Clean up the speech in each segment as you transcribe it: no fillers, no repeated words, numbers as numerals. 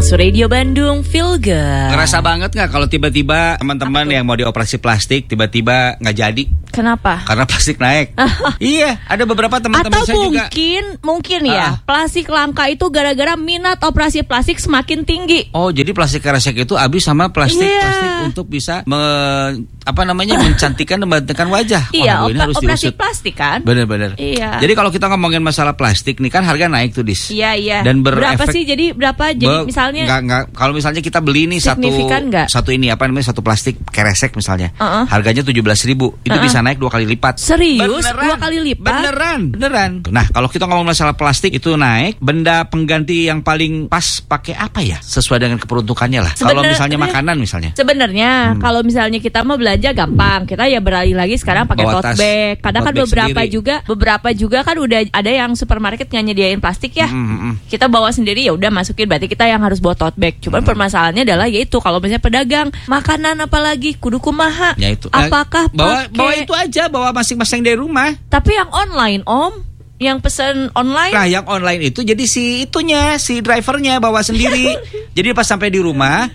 Box Radio Bandung, feel good. Ngerasa banget gak kalau tiba-tiba teman-teman yang mau dioperasi plastik tiba-tiba gak jadi? Kenapa? Karena plastik naik. Iya, ada beberapa teman-teman saya juga. Atau mungkin ya, plastik langka itu gara-gara minat operasi plastik semakin tinggi. Oh, jadi plastik kresek itu habis sama plastik untuk bisa mencantikkan dan membentangkan wajah. Iya, harus operasi plastik kan? Bener-bener. Iya. Jadi kalau kita ngomongin masalah plastik nih kan harga naik tuh, Dis. Iya. Dan berapa sih? Jadi berapa? Jadi misalnya enggak, kalau misalnya kita beli nih satu plastik kresek misalnya. Harganya 17.000. Itu bisa naik 2 kali lipat. Serius? 2 kali lipat? Beneran. Nah, kalau kita ngomong masalah plastik itu naik, benda pengganti yang paling pas pakai apa ya? Sesuai dengan keperuntukannya lah. Kalau misalnya makanan misalnya. Sebenarnya kalau misalnya kita mau belanja gampang, kita ya beralih lagi sekarang pakai tote bag. Kadang kan beberapa juga kan udah ada yang supermarket nggak nyediain plastik ya. Kita bawa sendiri ya udah masukin, berarti kita yang harus bawa tote bag. Cuman permasalahannya adalah yaitu kalau misalnya pedagang makanan apalagi kudu kumaha. Ya itu. Apakah bawa itu aja, bawa masing-masing dari rumah. Tapi yang online, Om, yang pesan online. Nah, yang online itu jadi si drivernya bawa sendiri. Jadi pas sampai di rumah,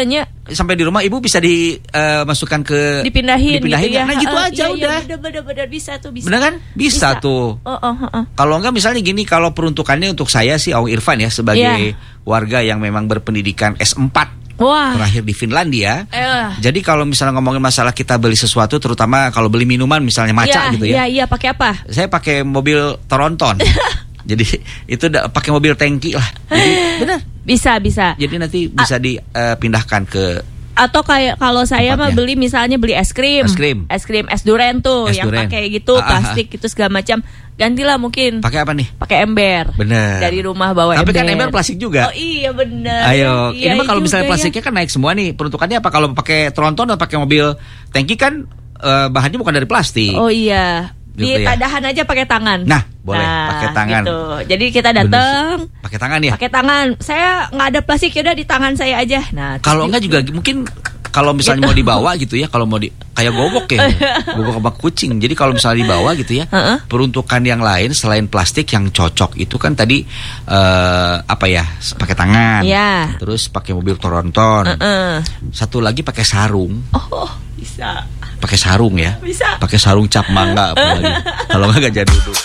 ibu bisa dimasukkan ke dipindahin gitu ya. Nah, gitu aja udah. Bener bisa tuh, bisa. Bener kan? Bisa tuh. Kalau enggak misalnya gini, kalau peruntukannya untuk saya sih Aung Irfan ya sebagai warga yang memang berpendidikan S4. Terakhir di Finlandia. Jadi kalau misalnya ngomongin masalah kita beli sesuatu, terutama kalau beli minuman misalnya maca gitu ya. Iya, pakai apa? Saya pakai mobil Tronton. Jadi itu pakai mobil tangki lah. Jadi benar. Bisa. Jadi nanti bisa dipindahkan ke. Atau kayak kalau saya mah beli es krim es durian tuh, yang pakai gitu plastik itu segala macam. Gantilah mungkin. Pakai apa nih? Pakai ember. Bener. Dari rumah bawa ember. Tapi kan ember plastik juga. Oh iya bener. Ayo, iya, ini mah kalau misalnya plastiknya kan naik semua nih. Peruntukannya apa? Kalau pakai Tronton atau pakai mobil tangki kan bahannya bukan dari plastik. Oh iya. Gitu di tadahan aja pakai tangan. Nah, boleh pakai tangan. Gitu. Jadi kita datang pakai tangan ya. Pakai tangan. Saya nggak ada plastik, ya udah di tangan saya aja. Nah, kalau enggak juga mungkin kalau misalnya mau dibawa gitu ya, kalau mau kayak gogok ya, gogok sama kucing. Jadi kalau misalnya dibawa gitu ya, peruntukan yang lain selain plastik yang cocok itu kan tadi pakai tangan, terus pakai mobil Tronton, satu lagi pakai sarung. Oh bisa. Pakai sarung ya, bisa. Pakai sarung cap mangga apalagi. Kalau nggak jadi duduk.